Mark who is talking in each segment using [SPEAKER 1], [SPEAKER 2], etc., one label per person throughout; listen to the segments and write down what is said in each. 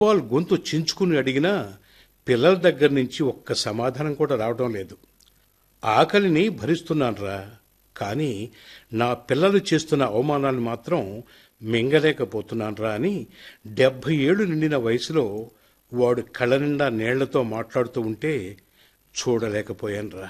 [SPEAKER 1] వాళ్ళు గొంతు చించుకుని అడిగినా పిల్లల దగ్గర నుంచి ఒక్క సమాధానం కూడా రావడం లేదు. ఆకలిని భరిస్తున్నాన్రా, కానీ నా పిల్లలు చేస్తున్న అవమానాలు మాత్రం మింగలేకపోతున్నాన్రా అని 70 ఏళ్లు నిండిన వయసులో వాడు కళ్ళ నిండా నీళ్లతో మాట్లాడుతూ ఉంటే చూడలేకపోయాన్రా.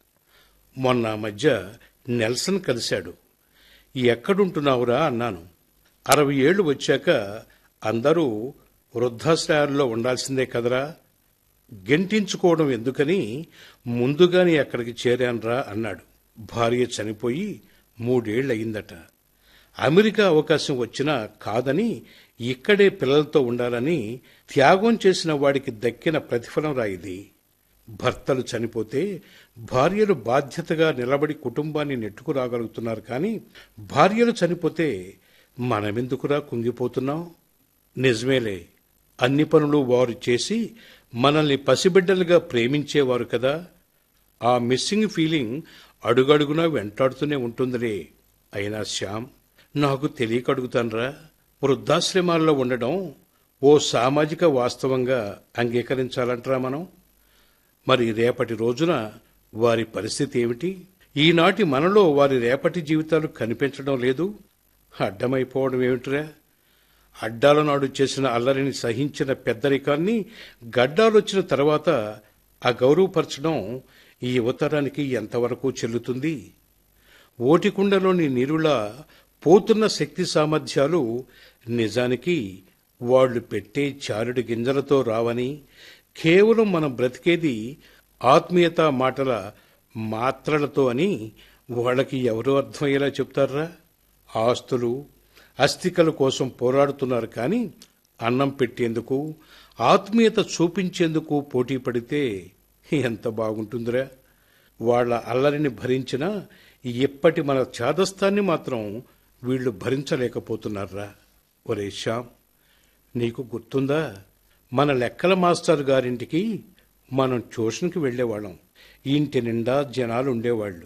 [SPEAKER 1] మొన్న మధ్య నెల్సన్ కలిశాడు. ఎక్కడుంటున్నావురా అన్నాను. 60 ఏళ్లు వచ్చాక అందరూ వృద్ధాశ్రయాల్లో ఉండాల్సిందే కదరా, గెంటించుకోవడం ఎందుకని ముందుగానే అక్కడికి చేరాన్రా అన్నాడు. భార్య చనిపోయి 3 ఏళ్లయిందట. అమెరికా అవకాశం వచ్చినా కాదని ఇక్కడే పిల్లలతో ఉండాలని త్యాగం చేసిన వాడికి దక్కిన ప్రతిఫలం రా ఇది. భర్తలు చనిపోతే భార్యలు బాధ్యతగా నిలబడి కుటుంబాన్ని నెట్టుకురాగలుగుతున్నారు, కానీ భార్యలు చనిపోతే మనమెందుకురా కుంగిపోతున్నాం? నిజమేలే, అన్ని పనులు వారు చేసి మనల్ని పసిబిడ్డలుగా ప్రేమించేవారు కదా. ఆ మిస్సింగ్ ఫీలింగ్ అడుగడుగునా వెంటాడుతూనే ఉంటుందిలే. అయినా శ్యామ్, నాకు తెలియక అడుగుతాన్రా, వృద్ధాశ్రమాల్లో ఉండడం ఓ సామాజిక వాస్తవంగా అంగీకరించాలంటరా మనం? మరి రేపటి రోజున వారి పరిస్థితి ఏమిటి? ఈనాటి మనలో వారి రేపటి జీవితాలు కనిపించడం లేదు. అడ్డమైపోవడం ఏమిటిరా? అడ్డాల నాడు చేసిన అల్లరిని సహించిన పెద్దరికాన్ని గడ్డాలొచ్చిన తర్వాత అగౌరవపరచడం ఈ యువతరానికి ఎంతవరకు చెల్లుతుంది? ఓటికుండలోని నీరులా పోతున్న శక్తి సామర్థ్యాలు నిజానికి వాళ్లు పెట్టే చారుడి గింజలతో రావని, కేవలం మనం బ్రతికేది ఆత్మీయత మాటల మాత్రలతో అని వాళ్ళకి ఎవరు అర్థమయ్యేలా చెప్తారా? ఆస్తులు అస్థికల కోసం పోరాడుతున్నారు, కానీ అన్నం పెట్టేందుకు, ఆత్మీయత చూపించేందుకు పోటీ పడితే ఎంత బాగుంటుందిరా. వాళ్ల అల్లరిని భరించినా ఇప్పటి మన చాదస్తాన్ని మాత్రం వీళ్లు భరించలేకపోతున్నారా. ఒరే శ్యామ్, నీకు గుర్తుందా, మన లెక్కల మాస్టర్ గారింటికి మనం ట్యూషన్కి వెళ్లేవాళ్ళం. ఇంటి నిండా జనాలు ఉండేవాళ్లు.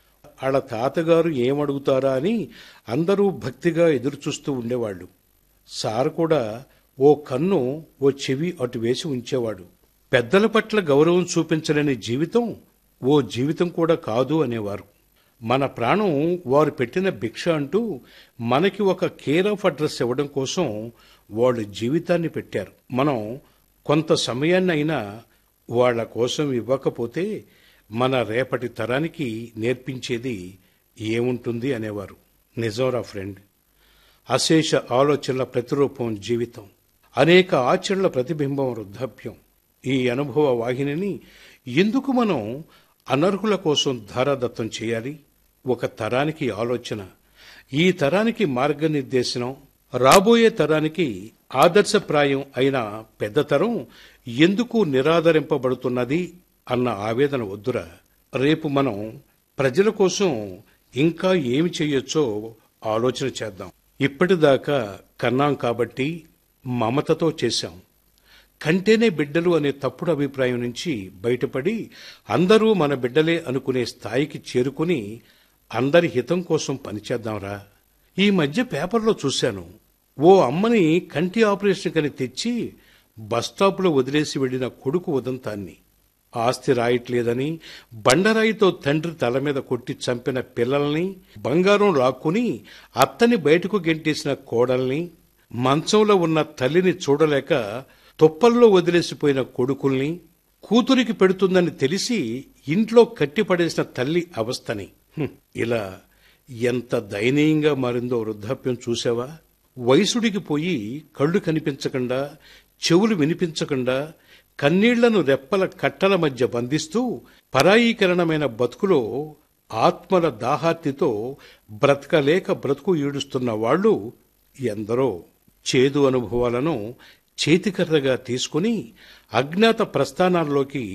[SPEAKER 1] ఆడ తాతగారు ఏమడుగుతారా అని అందరూ భక్తిగా ఎదురుచూస్తూ ఉండేవాళ్లు. సార్ కూడా ఓ కన్ను ఓ చెవి అటు వేసి ఉంచేవాడు. పెద్దల పట్ల గౌరవం చూపించలేని జీవితం ఓ జీవితం కూడా కాదు అనేవారు. మన ప్రాణం వారు పెట్టిన భిక్ష అంటూ మనకి ఒక కేర్ ఆఫ్ అడ్రస్ ఇవ్వడం కోసం వాళ్ళు జీవితాన్ని పెట్టారు. మనం కొంత సమయాన్ని అయినా వాళ్ల కోసం ఇవ్వకపోతే మన రేపటి తరానికి నేర్పించేది ఏముంటుంది అనేవారు. నిజంరా ఫ్రెండ్, అశేష ఆలోచనల ప్రతిరూపం జీవితం, అనేక ఆచరణల ప్రతిబింబం వృద్ధాప్యం. ఈ అనుభవ వాహినిని ఎందుకు మనం అనర్హుల కోసం ధారాదత్తం చేయాలి? ఒక తరానికి ఆలోచన, ఈ తరానికి మార్గనిర్దేశనం, రాబోయే తరానికి ఆదర్శప్రాయం అయిన పెద్ద తరం ఎందుకు నిరాదరింపబడుతున్నది అన్న ఆవేదన వద్దురా. రేపు మనం ప్రజల కోసం ఇంకా ఏమి చేయొచ్చో ఆలోచన చేద్దాం. ఇప్పటిదాకా కన్నాం కాబట్టి మమతతో చేశాం. కంటేనే బిడ్డలు అనే తప్పుడు అభిప్రాయం నుంచి బయటపడి అందరూ మన బిడ్డలే అనుకునే స్థాయికి చేరుకుని అందరి హితం కోసం పనిచేద్దాంరా. ఈ మధ్య పేపర్లో చూశాను, ఓ అమ్మని కంటి ఆపరేషన్ కని తెచ్చి బస్టాప్లో వదిలేసి వెళ్లిన కొడుకు ఉదంతాన్ని. ఆస్తి రాయట్లేదని బండరాయితో తండ్రి తల మీద కొట్టి చంపిన పిల్లల్ని, బంగారం లాక్కుని అత్తని బయటకు గెంటేసిన కోడల్ని, మంచంలో ఉన్న తల్లిని చూడలేక తుప్పల్లో వదిలేసిపోయిన కొడుకుల్ని, కూతురికి పెడుతుందని తెలిసి ఇంట్లో కట్టిపడేసిన తల్లి అవస్థని. ఇలా ఎంత దయనీయంగా మారిందో వృద్ధాప్యం చూసావా? వయసుడికి పోయి కళ్ళు కనిపించకుండా, చెవులు వినిపించకుండా, కన్నీళ్లను రెప్పల కట్టల మధ్య బంధిస్తూ పరాయీకరణమైన బతుకులో ఆత్మల దాహార్తితో బ్రతకలేక బ్రతుకు ఈడుస్తున్న వాళ్లు ఎందరో. చేదు అనుభవాలను చేతికర్రగా తీసుకుని అజ్ఞాత ప్రస్థానాల్లోకి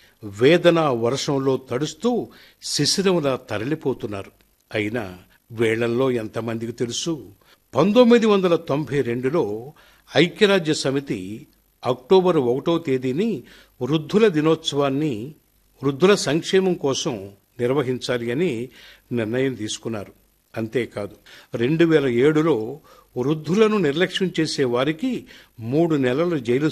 [SPEAKER 1] వేదన వర్షంలో తడుస్తూ శిశిరంలా తరలిపోతున్నారు. అయినా వేళల్లో ఎంతమందికి తెలుసు, 1992లో ఐక్యరాజ్య సమితి అక్టోబర్ 1వ తేదీని వృద్ధుల దినోత్సవాన్ని వృద్ధుల సంక్షేమం కోసం నిర్వహించాలి అని నిర్ణయం తీసుకున్నారు. అంతేకాదు, 2007లో వృద్ధులను నిర్లక్ష్యం చేసే వారికి 3 నెలలు జైలు